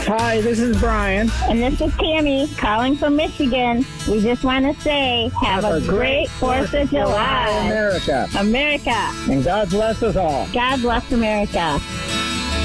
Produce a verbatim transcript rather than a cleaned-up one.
Hi, this is Brian. And this is Tammy calling from Michigan. We just want to say have, have a, a great fourth of July. America. America. And God bless us all. God bless America.